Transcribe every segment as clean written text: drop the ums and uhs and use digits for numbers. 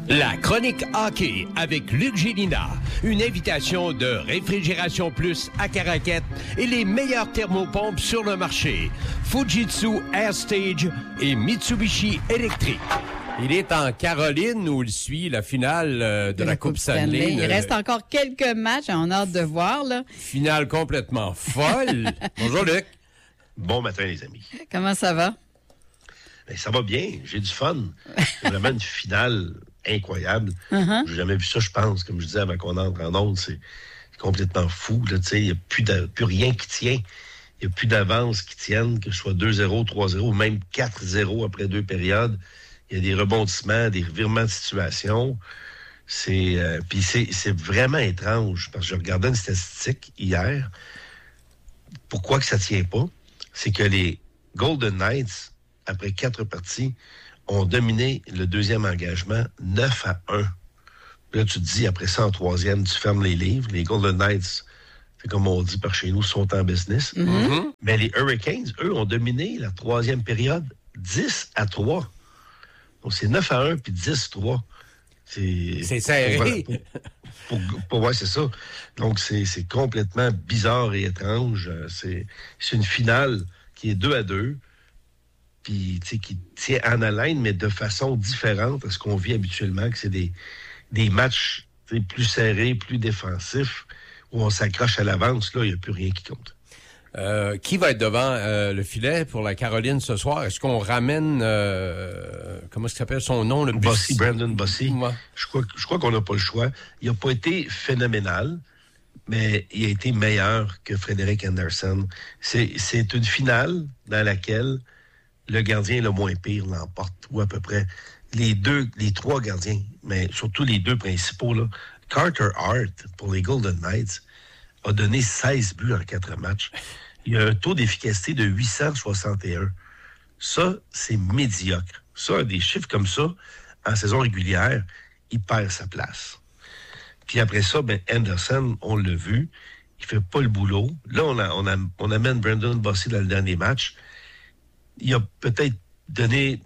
La chronique hockey avec Luc Gélina. Une invitation de Réfrigération Plus à Caraquette et les meilleures thermopompes sur le marché. Fujitsu Airstage et Mitsubishi Electric. Il est en Caroline où il suit la finale de la Coupe Stanley. Il reste encore quelques matchs, on a hâte de voir. Là. Finale complètement folle. Bonjour Luc. Bon matin les amis. Comment ça va? Ben, ça va bien, j'ai du fun. C'est vraiment une finale incroyable. J'ai jamais vu ça, je pense. Comme je disais avant qu'on entre en onde, c'est complètement fou. Il n'y a plus rien qui tient. Il n'y a plus d'avance qui tienne, que ce soit 2-0, 3-0 ou même 4-0 après 2 périodes. Il y a des rebondissements, des revirements de situation. Puis c'est vraiment étrange, parce que je regardais une statistique hier. Pourquoi que ça ne tient pas? C'est que les Golden Knights, après 4 parties, ont dominé le deuxième engagement 9-1. Puis là, tu te dis, après ça, en troisième, tu fermes les livres. Les Golden Knights, c'est comme on dit par chez nous, sont en business. Mais les Hurricanes, eux, ont dominé la troisième période 10-3. Donc, c'est 9-1 puis 10-3. C'est serré. Pour voir, c'est ça. Donc, c'est complètement bizarre et étrange. C'est une finale qui est 2-2. Puis, qui tient en haleine, mais de façon différente à ce qu'on vit habituellement, que c'est des matchs plus serrés, plus défensifs, où on s'accroche à l'avance. Là, il n'y a plus rien qui compte. Qui va être devant le filet pour la Caroline ce soir? Est-ce qu'on ramène, comment est-ce qu'il s'appelle son nom? Brandon Bossy. Ouais. Je crois qu'on n'a pas le choix. Il n'a pas été phénoménal, mais il a été meilleur que Frédéric Anderson. C'est une finale dans laquelle le gardien le moins pire l'emporte, ou à peu près. Les 3 gardiens, mais surtout les 2 principaux, là. Carter Hart, pour les Golden Knights, a donné 16 buts en 4 matchs. Il a un taux d'efficacité de 861. Ça, c'est médiocre. Ça, des chiffres comme ça, en saison régulière, il perd sa place. Puis après ça, Anderson, on l'a vu, il fait pas le boulot. Là, on amène Brandon Bossy dans le dernier match. Il a peut-être donné,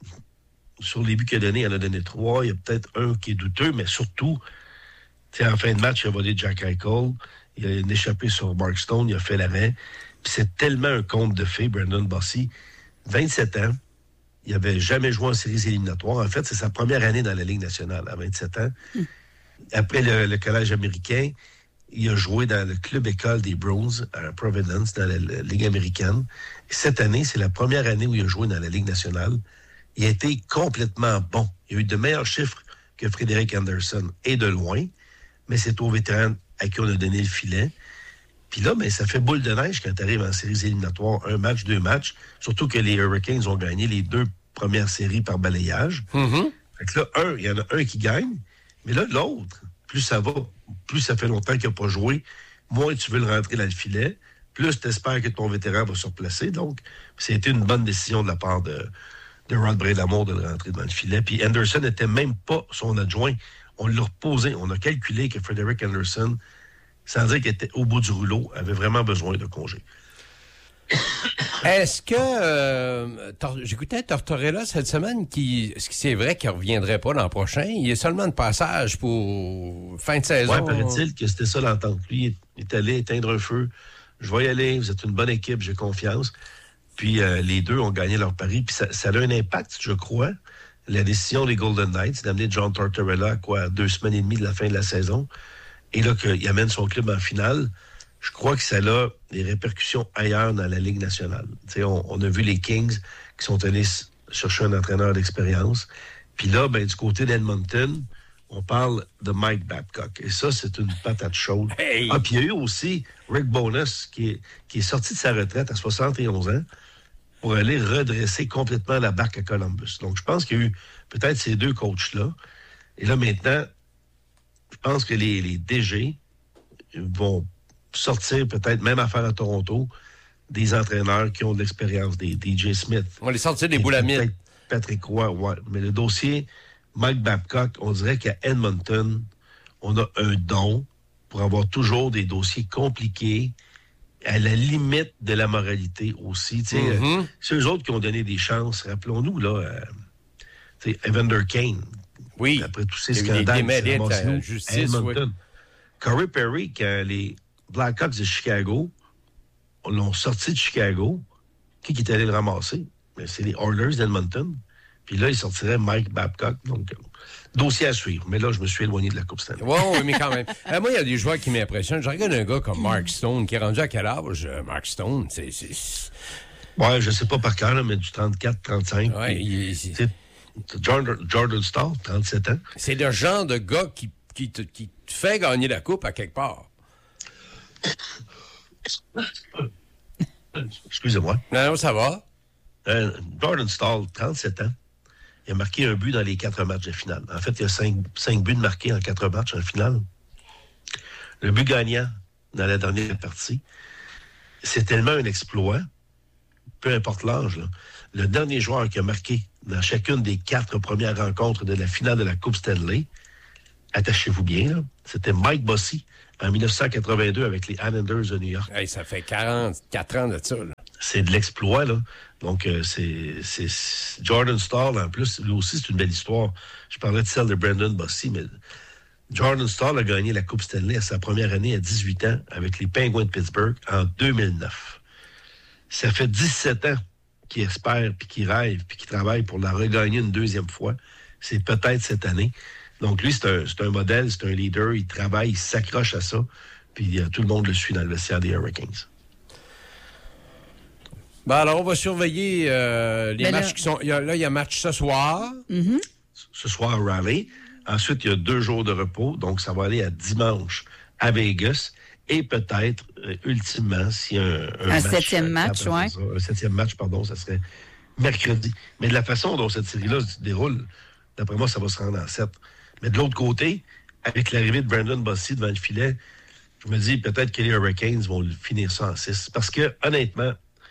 sur les buts qu'il a donné, il en a donné 3. Il y a peut-être un qui est douteux, mais surtout, en fin de match, il a volé Jack Eichel. Il a échappé sur Mark Stone. Il a fait l'arrêt. Puis c'est tellement un conte de fées, Brandon Bossy. 27 ans. Il n'avait jamais joué en séries éliminatoires. En fait, c'est sa première année dans la Ligue nationale, à 27 ans. Après le collège américain, il a joué dans le club école des Bruins à Providence, dans la Ligue américaine. Cette année, c'est la première année où il a joué dans la Ligue nationale. Il a été complètement bon. Il a eu de meilleurs chiffres que Frédéric Anderson, et de loin. Mais c'est aux vétérans à qui on a donné le filet. Puis là, ça fait boule de neige quand tu arrives en séries éliminatoires, 1 match, 2 matchs. Surtout que les Hurricanes ont gagné les 2 premières séries par balayage. Fait que là, il y en a un qui gagne. Mais là, l'autre, plus ça va, plus ça fait longtemps qu'il n'a pas joué, moins tu veux le rentrer dans le filet, plus tu espères que ton vétéran va se replacer. Donc, c'était une bonne décision de la part de Rod Brind'Amour de le rentrer dans le filet. Puis Anderson n'était même pas son adjoint. On l'a reposé. On a calculé que Frédéric Anderson, sans dire qu'il était au bout du rouleau, avait vraiment besoin de congé. Est-ce que j'écoutais Tortorella cette semaine c'est vrai qu'il ne reviendrait pas l'an prochain? Il est seulement de passage pour fin de saison. Oui, paraît-il que c'était ça l'entente. Lui, il est allé éteindre un feu. Je vais y aller, vous êtes une bonne équipe, j'ai confiance. Puis les 2 ont gagné leur pari. Puis ça a un impact, je crois. La décision des Golden Knights d'amener John Tortorella à 2 semaines et demie de la fin de la saison. Et là, qu'il amène son club en finale. Je crois que ça a des répercussions ailleurs dans la Ligue nationale. On a vu les Kings qui sont allés chercher un entraîneur d'expérience. Puis là, du côté d'Edmonton, on parle de Mike Babcock. Et ça, c'est une patate chaude. Hey! Ah, puis il y a eu aussi Rick Bowness qui est sorti de sa retraite à 71 ans pour aller redresser complètement la barque à Columbus. Donc, je pense qu'il y a eu peut-être ces 2 coachs-là. Et là, maintenant, je pense que les DG vont sortir peut-être, même à faire à Toronto, des entraîneurs qui ont de l'expérience, des DJ Smith. On va les sortir des boules à mine. Patrick Roy, ouais. Mais le dossier Mike Babcock, on dirait qu'à Edmonton, on a un don pour avoir toujours des dossiers compliqués, à la limite de la moralité aussi. C'est eux autres qui ont donné des chances. Rappelons-nous, là, Evander Kane, Oui. Après tous ces Il y a eu des scandales. démêlés qui s'est de ramassé justice, à Edmonton. Corey Perry, quand les Blackhawks de Chicago l'ont sorti de Chicago, qui est allé le ramasser? Ben, c'est les Oilers d'Edmonton. Puis là, il sortirait Mike Babcock. Donc, dossier à suivre. Mais là, je me suis éloigné de la Coupe Stanley. Oui, mais quand même. Moi, il y a des joueurs qui m'impressionnent. Je regarde un gars comme Mark Stone, qui est rendu à quel âge? Mark Stone, c'est... Ouais, je sais pas par cœur, là, mais du 34-35. Ouais, Jordan Stahl, 37 ans. C'est le genre de gars qui te fait gagner la Coupe à quelque part. Excusez-moi. Non, ça va. Jordan Stahl, 37 ans. Il a marqué un but dans les 4 matchs de finale. En fait, il y a 5 buts marqués en 4 matchs en finale. Le but gagnant dans la dernière partie, c'est tellement un exploit, peu importe l'âge. Là. Le dernier joueur qui a marqué dans chacune des 4 premières rencontres de la finale de la Coupe Stanley, attachez-vous bien, là, c'était Mike Bossy en 1982 avec les Islanders de New York. Hey, ça fait 44 ans de ça. Là. C'est de l'exploit, là. Donc, c'est Jordan Stahl, en plus, lui aussi, c'est une belle histoire. Je parlais de celle de Brandon Bossy, mais Jordan Stahl a gagné la Coupe Stanley à sa première année à 18 ans avec les Penguins de Pittsburgh en 2009. Ça fait 17 ans qu'il espère, puis qu'il rêve, puis qu'il travaille pour la regagner une deuxième fois. C'est peut-être cette année. Donc, lui, c'est un modèle, c'est un leader. Il travaille, il s'accroche à ça. Puis tout le monde le suit dans le vestiaire des Hurricanes. Ben alors, on va surveiller les matchs qui sont... il y a un match ce soir. Mm-hmm. Ce soir à Raleigh. Ensuite, il y a 2 jours de repos. Donc, ça va aller à dimanche à Vegas. Et peut-être, ultimement, s'il y a un match... 7e match, oui. Un 7e match, pardon, ça serait mercredi. Mais de la façon dont cette série-là se déroule, d'après moi, ça va se rendre en 7. Mais de l'autre côté, avec l'arrivée de Brandon Bossy devant le filet, je me dis peut-être que les Hurricanes vont finir ça en 6. Parce que, honnêtement,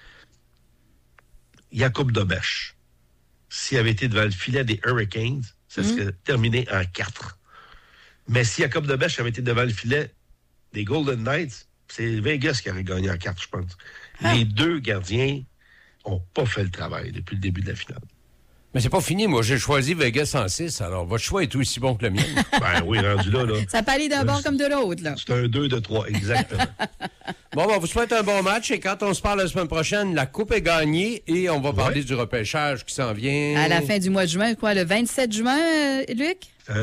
Jakub Dobeš, s'il avait été devant le filet des Hurricanes, ça serait terminé en 4. Mais si Jakub Dobeš avait été devant le filet des Golden Knights, c'est Vegas qui aurait gagné en 4, je pense. Les 2 gardiens n'ont pas fait le travail depuis le début de la finale. Mais c'est pas fini. Moi, j'ai choisi Vegas en 6. Alors, votre choix est aussi bon que le mien. Ben oui, rendu là. Ça peut aller d'un bord comme de l'autre, là. C'est un 2 de 3, exactement. Bon, on vous souhaite un bon match. Et quand on se parle la semaine prochaine, la Coupe est gagnée et on va parler du repêchage qui s'en vient. À la fin du mois de juin, quoi, le 27 juin, Luc?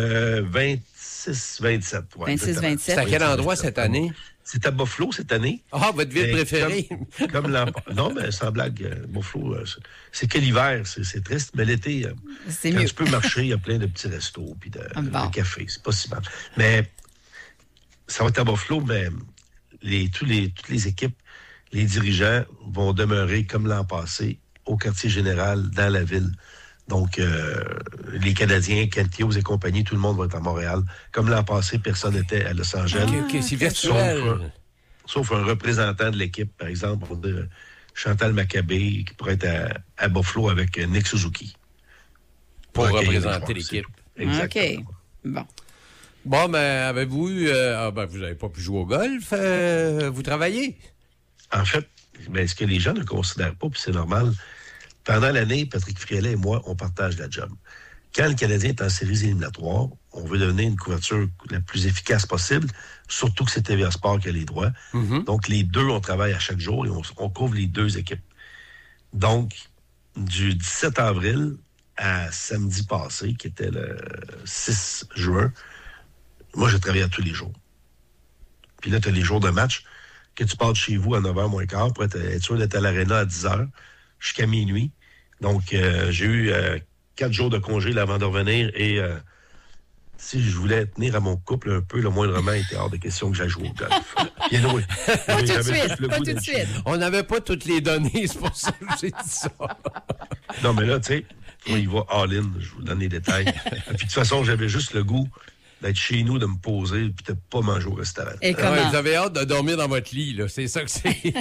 26-27. Ouais, 26-27. C'est à quel endroit cette année? C'est à Buffalo cette année. Ah, votre ville préférée. Non, mais sans blague, Buffalo, c'est que l'hiver, c'est triste, mais l'été, c'est quand mieux. tu peux marcher, il y a plein de petits restos puis de cafés. C'est pas si mal. Mais ça va être à Buffalo, mais toutes les équipes, les dirigeants vont demeurer comme l'an passé au quartier général dans la ville. Donc, les Canadiens, Kent Hughes et compagnie, tout le monde va être à Montréal. Comme l'an passé, personne n'était à Los Angeles. OK, c'est virtuel. Sauf un représentant de l'équipe, par exemple, pour dire Chantal Maccabé, qui pourrait être à Buffalo avec Nick Suzuki. Pour représenter l'équipe. Exactement. OK. Bon. Bon, ben, avez-vous eu... vous n'avez pas pu jouer au golf. Vous travaillez? En fait, ce que les gens ne considèrent pas, puis c'est normal... Pendant l'année, Patrick Friolet et moi, on partage la job. Quand le Canadien est en séries éliminatoires, on veut donner une couverture la plus efficace possible, surtout que c'est TVA Sport qui a les droits. Mm-hmm. Donc, les 2, on travaille à chaque jour et on couvre les 2 équipes. Donc, du 17 avril à samedi passé, qui était le 6 juin, moi, je travaillais tous les jours. Puis là, tu as les jours de match que tu pars de chez vous à 9h moins quart pour être sûr d'être à l'aréna à 10h. Jusqu'à minuit. Donc, j'ai eu 4 jours de congé là, avant de revenir et si je voulais tenir à mon couple un peu, le moindrement était hors de question que j'aille jouer au golf. Bien oui. Pas tout de suite. On n'avait pas toutes les données, c'est pour ça que j'ai dit ça. Non, mais là, tu sais, il va all-in, je vous donne les détails. Puis de toute façon, j'avais juste le goût d'être chez nous, de me poser, puis de ne pas manger au restaurant. Et comment? Ouais, vous avez hâte de dormir dans votre lit, là. C'est ça que c'est.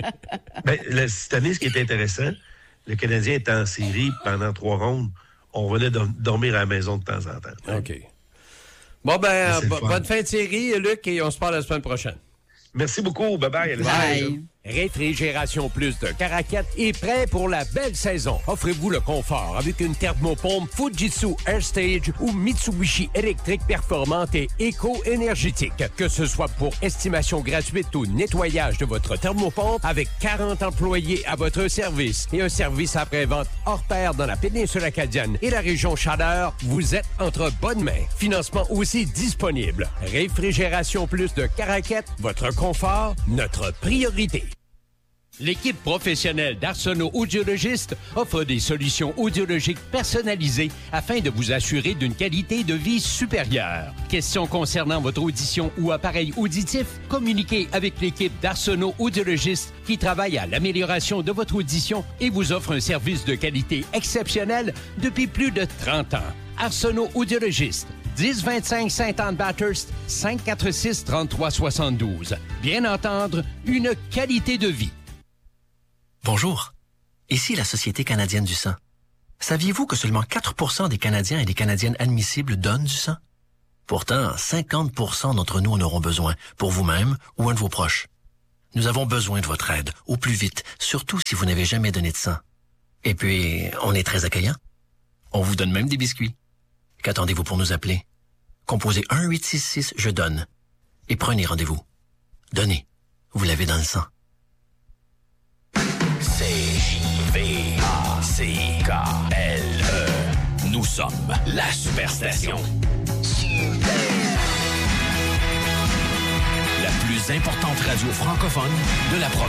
Cette année, ce qui est intéressant, le Canadien est en série pendant 3 rondes. On venait dormir à la maison de temps en temps. OK. Bon, bonne fin de série, Luc, et on se parle la semaine prochaine. Merci beaucoup. Bye-bye. Bye. Réfrigération Plus de Caraquette est prêt pour la belle saison. Offrez-vous le confort avec une thermopompe Fujitsu AirStage ou Mitsubishi électrique performante et éco-énergétique. Que ce soit pour estimation gratuite ou nettoyage de votre thermopompe avec 40 employés à votre service et un service après-vente hors pair dans la péninsule acadienne et la région Chaleur, vous êtes entre bonnes mains. Financement aussi disponible. Réfrigération Plus de Caraquette, votre confort, notre priorité. L'équipe professionnelle d'Arsenault Audiologistes offre des solutions audiologiques personnalisées afin de vous assurer d'une qualité de vie supérieure. Questions concernant votre audition ou appareil auditif? Communiquez avec l'équipe d'Arsenault Audiologistes qui travaille à l'amélioration de votre audition et vous offre un service de qualité exceptionnel depuis plus de 30 ans. Arsenault Audiologistes, 1025 Saint-Anne-Bathurst, 546-3372. Bien entendre, une qualité de vie. Bonjour, ici la Société canadienne du sang. Saviez-vous que seulement 4% des Canadiens et des Canadiennes admissibles donnent du sang? Pourtant, 50% d'entre nous en auront besoin, pour vous-même ou un de vos proches. Nous avons besoin de votre aide, au plus vite, surtout si vous n'avez jamais donné de sang. Et puis, on est très accueillant. On vous donne même des biscuits. Qu'attendez-vous pour nous appeler? Composez 1-866-JE-DONNE et prenez rendez-vous. Donnez, vous l'avez dans le sang. CJVACKLE. Nous sommes la Superstation. La plus importante radio francophone de la province.